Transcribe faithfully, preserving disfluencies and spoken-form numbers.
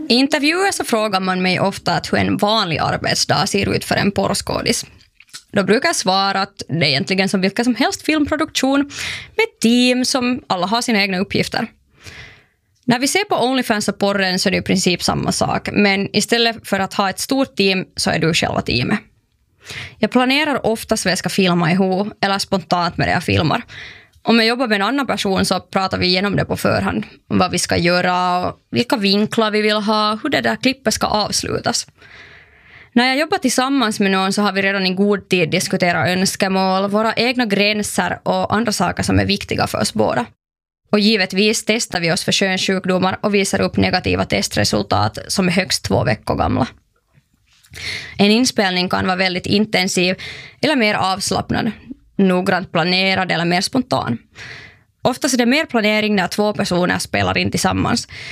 I intervjuer så frågar man mig ofta att hur en vanlig arbetsdag ser ut för en porrskådis. Då brukar jag svara att det är egentligen som vilka som helst filmproduktion med ett team som alla har sina egna uppgifter. När vi ser på OnlyFans och porren så är det i princip samma sak, men istället för att ha ett stort team så är du själva teamet. Jag planerar oftast vad jag ska filma ihop eller spontant med det jag filmar. Om jag jobbar med en annan person så pratar vi igenom det på förhand. Om vad vi ska göra, vilka vinklar vi vill ha, hur det där klippet ska avslutas. När jag jobbar tillsammans med någon så har vi redan i god tid diskuterat önskemål, våra egna gränser och andra saker som är viktiga för oss båda. Och givetvis testar vi oss för könssjukdomar och visar upp negativa testresultat som är högst två veckor gamla. En inspelning kan vara väldigt intensiv eller mer avslappnad, noggrant planerad eller mer spontan. Oftast är det mer planering när två personer spelar in tillsammans.